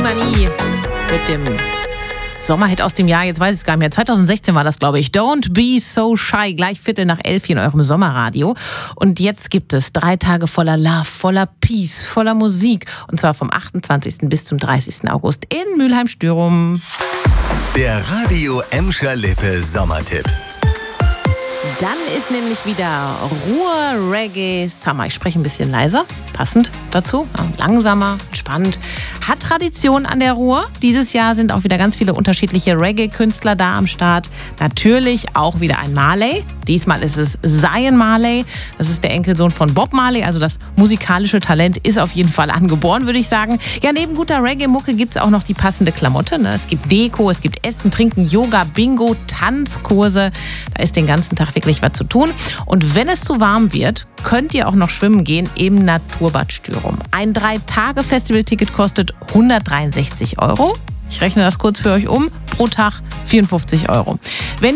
Slimani mit dem Sommerhit aus dem Jahr, jetzt weiß ich es gar nicht mehr, 2016 war das, glaube ich. Don't be so shy, gleich 11:15 in eurem Sommerradio. Und jetzt gibt es 3 Tage voller Love, voller Peace, voller Musik. Und zwar vom 28. bis zum 30. August in Mülheim-Stürum. Der Radio Emscher Lippe Sommertipp. Dann ist nämlich wieder Ruhr Reggae Summer. Ich spreche ein bisschen leiser, passend dazu. Langsamer, entspannt. Hat Tradition an der Ruhr. Dieses Jahr sind auch wieder ganz viele unterschiedliche Reggae-Künstler da am Start. Natürlich auch wieder ein Marley. Diesmal ist es Zayn Marley. Das ist der Enkelsohn von Bob Marley. Also das musikalische Talent ist auf jeden Fall angeboren, würde ich sagen. Ja, neben guter Reggae-Mucke gibt es auch noch die passende Klamotte. Es gibt Deko, es gibt Essen, Trinken, Yoga, Bingo, Tanzkurse. Da ist den ganzen Tag wirklich was zu tun. Und wenn es zu warm wird, könnt ihr auch noch schwimmen gehen im Naturbad Stürum. Ein 3-Tage-Festival-Ticket kostet 163 €. Ich rechne das kurz für euch um. Pro Tag 54 €. Wenn